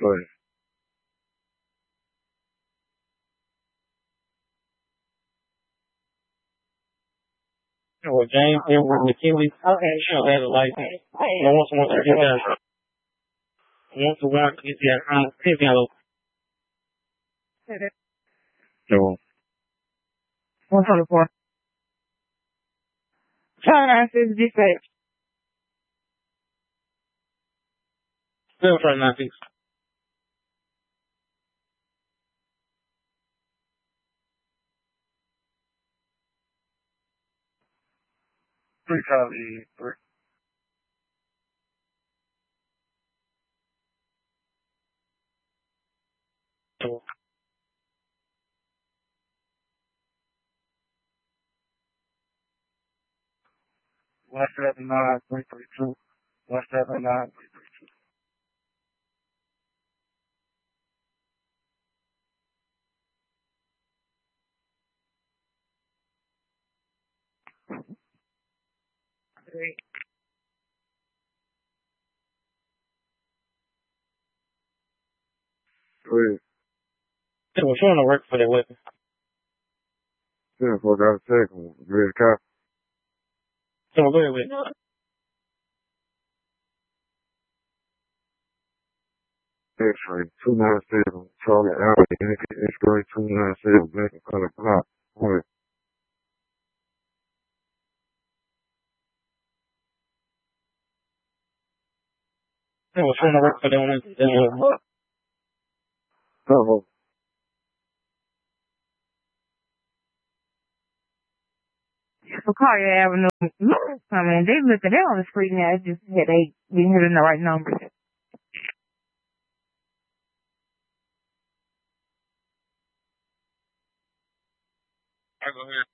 Good. Well, James, it was McKinley. Okay. She'll have it like, once a month, once a month, you see, no. 124. China says defect. Still trying not to. 3 179 332. 179 332. Good. It was trying to work for that weapon. Yeah, for got a second. Ready cop. So go ahead with it. X-ray 297 Charlie Alley, X-ray 297 black and color block. What? It was trying to work for that one. Oh, Bacaria Avenue. I mean, they look at it on the screen now. It's just that they didn't hit in the right number. I go ahead.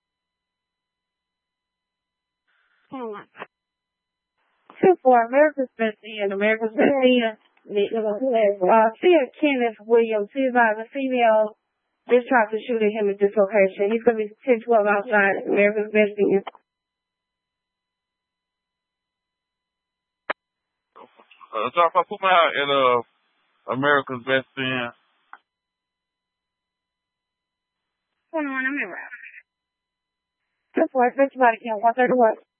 Two for America's Best End. America's Best End. Kenneth Williams. He's a female. Just tried to shoot at him at this location. He's going to be 10-12 outside America's Best End. So if I put my out at America's Best End. 21, I'm in route. That's what, that's about it, 131.